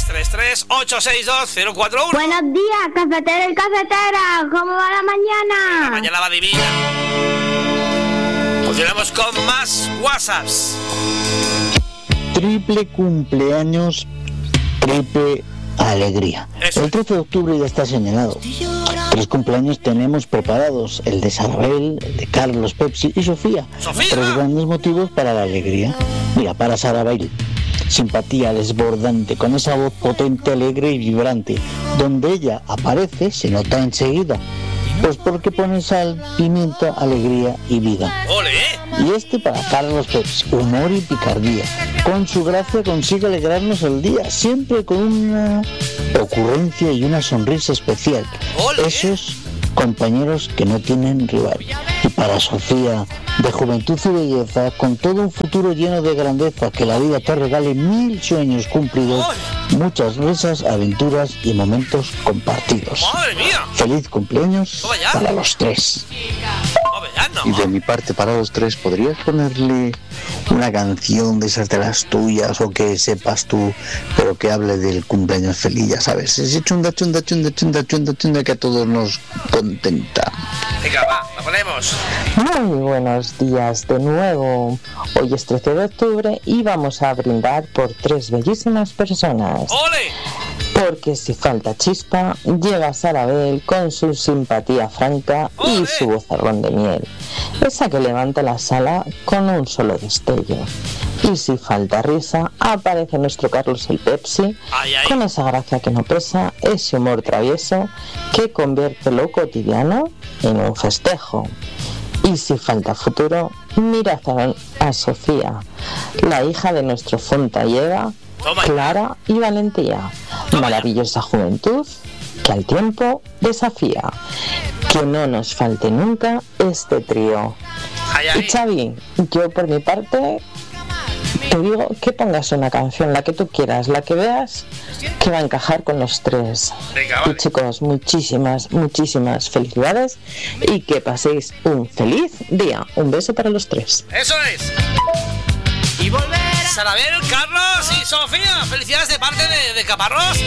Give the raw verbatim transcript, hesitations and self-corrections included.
tres tres ocho seis dos cero cuatro uno. Buenos días, cafetero y cafetera. ¿Cómo va la mañana? La mañana va divina. Continuamos con más WhatsApps. Triple cumpleaños, triple alegría. Eso. El trece de octubre ya está señalado. Tres cumpleaños tenemos preparados: el de Sarabel, el de Carlos, Pepsi y Sofía. ¡Sofía! Tres grandes motivos para la alegría. Mira, para Sarabel, simpatía desbordante, con esa voz potente, alegre y vibrante. Donde ella aparece se nota enseguida, pues porque pone sal, pimienta, alegría y vida. ¡Ole! Y este para Carlos Pepsi, humor y picardía. Con su gracia consigue alegrarnos el día, siempre con una ocurrencia y una sonrisa especial. ¡Ole! Esos compañeros que no tienen rival. Y para Sofía, de juventud y belleza, con todo un futuro lleno de grandeza, que la vida te regale mil sueños cumplidos, muchas risas, aventuras y momentos compartidos. ¡Madre mía! Feliz cumpleaños Toma ya. para los tres. ¡Hombre, ya no! Y de mi parte, para los tres, ¿podrías ponerle una canción de esas de las tuyas, o que sepas tú, pero que hable del cumpleaños feliz? Ya sabes, ese chunda, chunda, chunda, chunda, chunda, chunda que a todos nos contenta. Venga, va, la ponemos. Muy buenos días de nuevo. Hoy es trece de octubre y vamos a brindar por tres bellísimas personas. ¡Ole! Porque si falta chispa, llega Sarabel con su simpatía franca y ¡Ole! su vozarrón de miel. Esa que levanta la sala con un solo destello. Y si falta risa, aparece nuestro Carlos el Pepsi, Ay, ay. con esa gracia que no pesa, ese humor travieso que convierte lo cotidiano en un festejo. Y si falta futuro, mirad a, a Sofía, la hija de nuestro Fonta y Eva, Toma. clara y valentía, maravillosa juventud que al tiempo desafía. Que no nos falte nunca este trío. Ay, Y ay. Xavi, yo por mi parte te digo que pongas una canción, la que tú quieras, la que veas que va a encajar con los tres. Venga, vale. Y chicos, muchísimas, muchísimas felicidades y que paséis un feliz día. Un beso para los tres. ¡Eso es! Y volver. Sarabel, Carlos y Sofía. Felicidades de parte de, de Caparrós.